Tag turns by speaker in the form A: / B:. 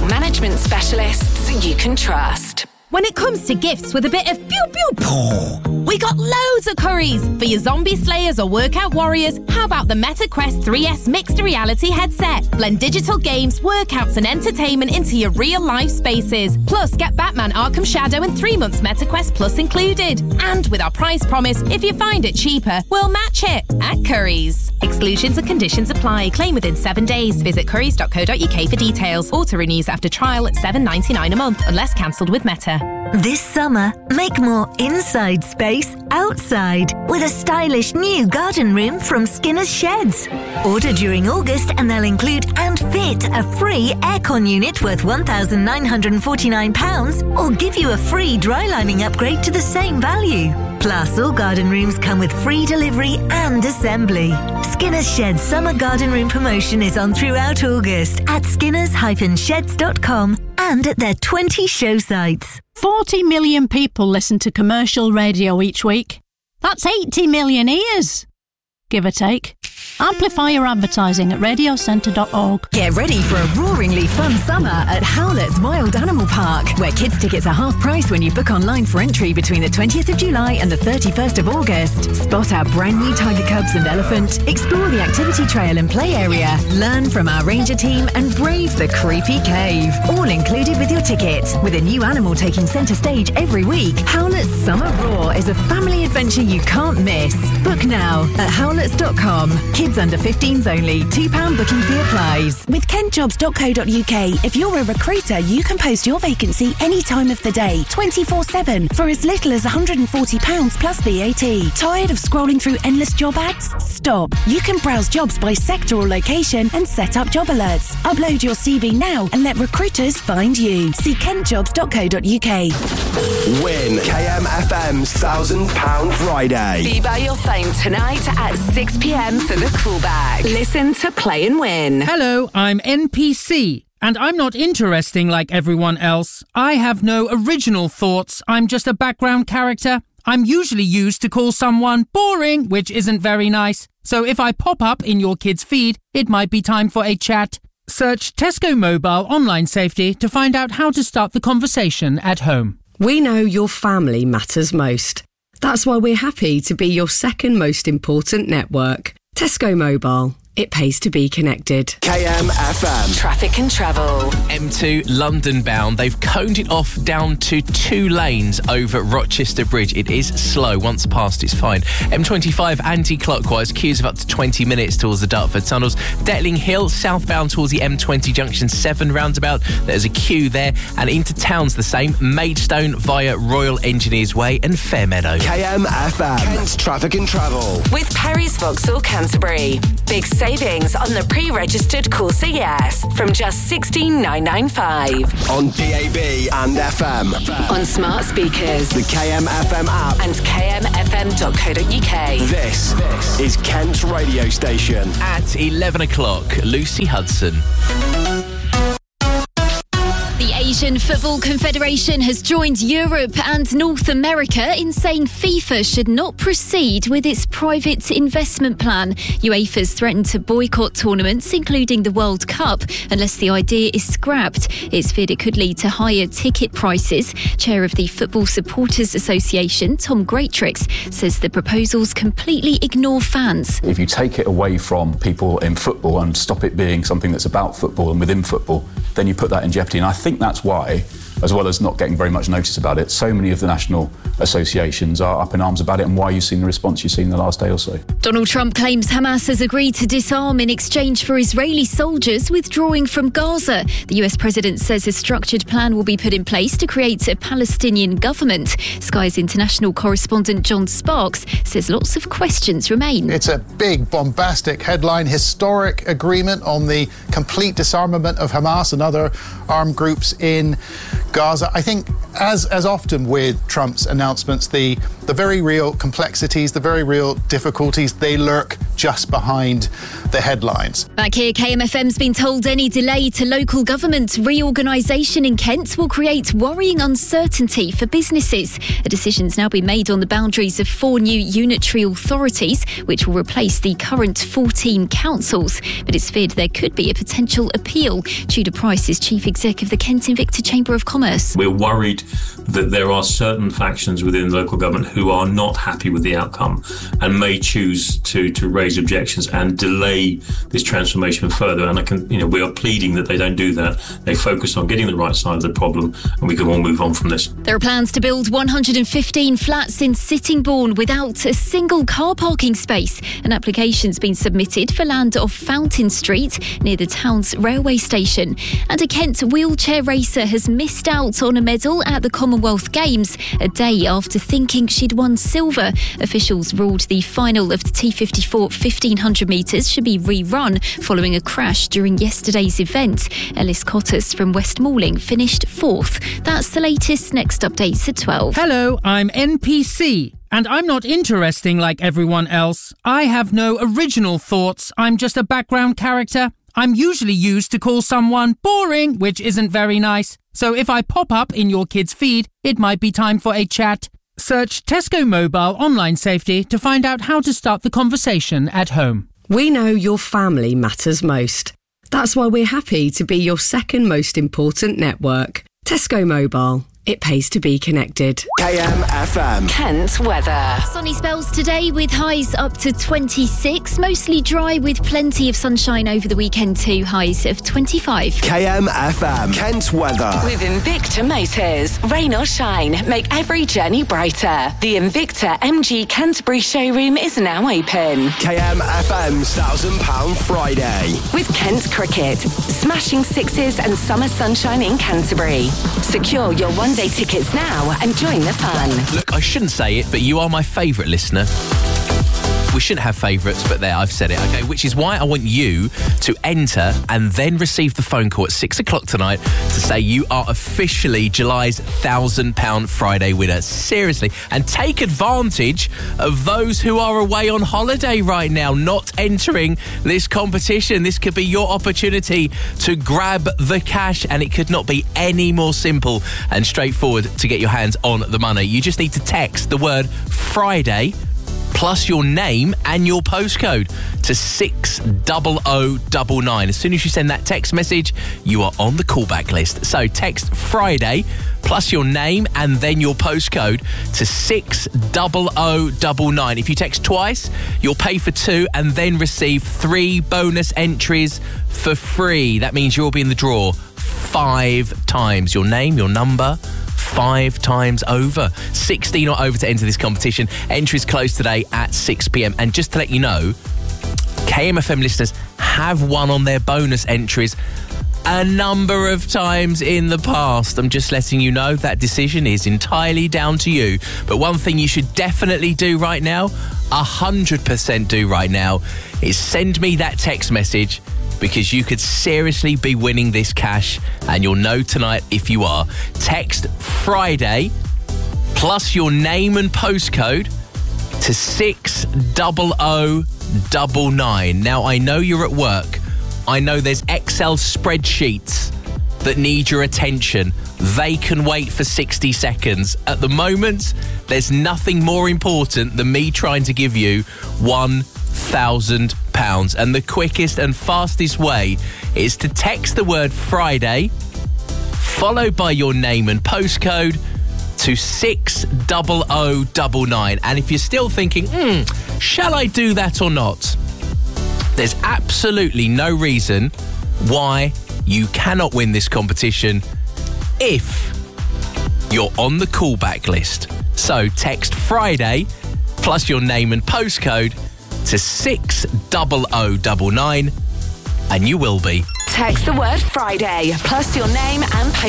A: management specialists you can trust.
B: When it comes to gifts with a bit of pew pew pew, we got loads of curries. For your zombie slayers or workout warriors, how about the MetaQuest 3S mixed reality headset? Blend digital games, workouts and entertainment into your real-life spaces. Plus, get Batman Arkham Shadow and 3 months MetaQuest Plus included. And with our price promise, if you find it cheaper, we'll match it at Currys. Exclusions and conditions apply. Claim within 7 days. Visit currys.co.uk for details. Auto renews after trial at $7.99 a month, unless cancelled with Meta.
C: This summer, make more inside space outside with a stylish new garden room from Skinner's Sheds. Order during August and they'll include and fit a free aircon unit worth £1,949 or give you a free dry lining upgrade to the same value. Plus, all garden rooms come with free delivery and assembly. Skinner's Sheds Summer Garden Room promotion is on throughout August at skinners-sheds.com and at their 20 show sites.
D: 40 million people listen to commercial radio each week. That's 80 million ears, give or take. Amplify your advertising at radiocentre.org.
E: Get ready for a roaringly fun summer at Howlett's Wild Animal Park, where kids' tickets are half price when you book online for entry between the 20th of July and the 31st of August. Spot our brand new tiger cubs and elephant, explore the activity trail and play area, learn from our ranger team and brave the creepy cave. All included with your ticket. With a new animal taking centre stage every week, Howlett's Summer Roar is a family adventure you can't miss. Book now at howletts.com. Kids under 15s only. £2 booking fee applies.
F: With kentjobs.co.uk, if you're a recruiter, you can post your vacancy any time of the day, 24/7, for as little as £140 plus VAT. Tired of scrolling through endless job ads? Stop. You can browse jobs by sector or location and set up job alerts. Upload your CV now and let recruiters find you. See kentjobs.co.uk.
G: Win KMFM's £1,000 Friday.
A: Be by your phone tonight at 6 p.m. for the callback. Listen to Play and Win.
H: Hello, I'm NPC, and I'm not interesting like everyone else. I have no original thoughts. I'm just a background character. I'm usually used to call someone boring, which isn't very nice. So if I pop up in your kid's feed, it might be time for a chat. Search Tesco Mobile Online Safety to find out how to start the conversation at home.
I: We know your family matters most. That's why we're happy to be your second most important network. Tesco Mobile. It pays to be connected.
G: KMFM.
A: Traffic and travel.
J: M2 London bound. They've coned it off down to 2 lanes over Rochester Bridge. It is slow. Once past, it's fine. M25 anti-clockwise. Queues of up to 20 minutes towards the Dartford tunnels. Detling Hill southbound towards the M20 junction 7 roundabout. There's a queue there. And into town's the same. Maidstone via Royal Engineers Way and Fairmeadow.
G: KMFM. Kent's traffic and travel.
A: With Perry's Vauxhall Canterbury. Big savings on the pre-registered Corsa Yes from just $16,995.
G: On DAB and FM.
A: On smart speakers.
G: The KMFM app.
A: And kmfm.co.uk.
G: This is Kent's radio station.
J: At 11 o'clock, Lucy Hudson.
K: The Asian Football Confederation has joined Europe and North America in saying FIFA should not proceed with its private investment plan. UEFA's threatened to boycott tournaments, including the World Cup, unless the idea is scrapped. It's feared it could lead to higher ticket prices. Chair of the Football Supporters Association, Tom Greatrix, says the proposals completely ignore fans.
L: If you take it away from people in football and stop it being something that's about football and within football, then you put that in jeopardy. And I think that's why, as well as not getting very much notice about it, so many of the national associations are up in arms about it, and why you've seen the response you've seen the last day or so.
K: Donald Trump claims Hamas has agreed to disarm in exchange for Israeli soldiers withdrawing from Gaza. The US president says a structured plan will be put in place to create a Palestinian government. Sky's international correspondent John Sparks says lots of questions remain.
M: It's a big, bombastic headline, historic agreement on the complete disarmament of Hamas and other armed groups in Gaza. I think, as often with Trump's announcements, the very real complexities, the very real difficulties, they lurk just behind the headlines.
K: Back here, KMFM's been told any delay to local government reorganisation in Kent will create worrying uncertainty for businesses. A decision's now been made on the boundaries of 4 new unitary authorities, which will replace the current 14 councils. But it's feared there could be a potential appeal. Tudor Price is Chief Exec of the Kent Invicta Chamber of Commerce.
N: We're worried that there are certain factions within local government who are not happy with the outcome and may choose to raise objections and delay this transformation further. And we are pleading that they don't do that. They focus on getting the right side of the problem, and we can all move on from this.
K: There are plans to build 115 flats in Sittingbourne without a single car parking space. An application's been submitted for land off Fountain Street near the town's railway station. And a Kent wheelchair racer has missed out on a medal at the Commonwealth Games a day after thinking she'd won silver. Officials ruled the final of the T54 1500 metres should be rerun following a crash during yesterday's event. Ellis Cottas from West Malling finished 4th. That's the latest. Next updates at 12.
H: Hello, I'm NPC. And I'm not interesting like everyone else. I have no original thoughts. I'm just a background character. I'm usually used to call someone boring, which isn't very nice. So if I pop up in your kid's feed, it might be time for a chat. Search Tesco Mobile Online Safety to find out how to start the conversation at home.
I: We know your family matters most. That's why we're happy to be your second most important network. Tesco Mobile. It pays to be connected.
G: KMFM.
A: Kent weather.
K: Sunny spells today with highs up to 26. Mostly dry with plenty of sunshine over the weekend too. Highs of 25.
G: KMFM. Kent weather.
A: With Invicta Motors. Rain or shine, make every journey brighter. The Invicta MG Canterbury showroom is now open.
G: KMFM's £1,000 Friday.
A: With Kent Cricket. Smashing sixes and summer sunshine in Canterbury. Secure your one-day tickets now and join the fun.
J: Look, I shouldn't say it, but you are my favourite listener. We shouldn't have favourites, but there, I've said it, okay? Which is why I want you to enter and then receive the phone call at 6 o'clock tonight to say you are officially July's £1,000 Friday winner. Seriously. And take advantage of those who are away on holiday right now, not entering this competition. This could be your opportunity to grab the cash, and it could not be any more simple and straightforward to get your hands on the money. You just need to text the word Friday plus your name and your postcode to 60099. As soon as you send that text message, you are on the callback list. So text Friday plus your name and then your postcode to 60099. If you text twice, you'll pay for 2 and then receive 3 bonus entries for free. That means you'll be in the draw 5 times. Your name, your number, 5 times over. 16 or over to enter this competition. Entries close today at 6 p.m. And just to let you know, KMFM listeners have won on their bonus entries a number of times in the past. I'm just letting you know that decision is entirely down to you. But one thing you should definitely do right now, 100% do right now, is send me that text message, because you could seriously be winning this cash, and you'll know tonight if you are. Text Friday plus your name and postcode to 60099. Now, I know you're at work. I know there's Excel spreadsheets that need your attention. They can wait for 60 seconds. At the moment, there's nothing more important than me trying to give you £1,000. And the quickest and fastest way is to text the word Friday, followed by your name and postcode, to 60099. And if you're still thinking, shall I do that or not? There's absolutely no reason why you cannot win this competition if you're on the callback list. So text Friday plus your name and postcode to 60099 and you will be.
A: Text the word Friday plus your name and